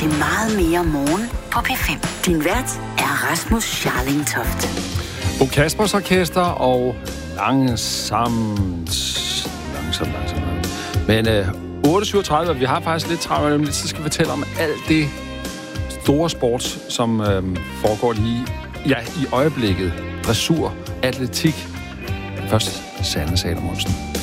til Meget mere morgen på P5. Din vært er Rasmus Scharling-Toft. Bo Kaspers Orkester og langsomt. Men 8.37, vi har faktisk lidt travlt, så skal vi fortælle om alt det store sport, som foregår lige i øjeblikket. Dressur, atletik. Først Sanne Salomonsen.